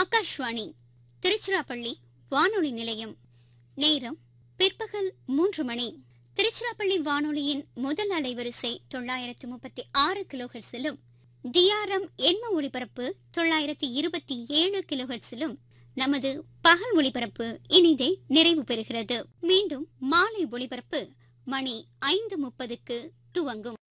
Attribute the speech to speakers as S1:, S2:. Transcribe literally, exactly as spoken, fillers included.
S1: ஆகாஷ்வாணி திருச்சிராப்பள்ளி வானொலி நிலையம். நேரம் பிற்பகல் மூன்று மணி. திருச்சிராப்பள்ளி வானொலியின் முதல் அலைவரிசை தொள்ளாயிரத்து முப்பத்தி ஆறு கிலோஹெர்ட்ஸிலும் டிஆர்எம் எண்ம ஒளிபரப்பு தொள்ளாயிரத்தி இருபத்தி ஏழு கிலோஹெர்ட்ஸிலும் நமது பகல் ஒளிபரப்பு இனிதே நிறைவு பெறுகிறது. மீண்டும் மாலை ஒளிபரப்பு மணி ஐந்து முப்பதுக்கு துவங்கும்.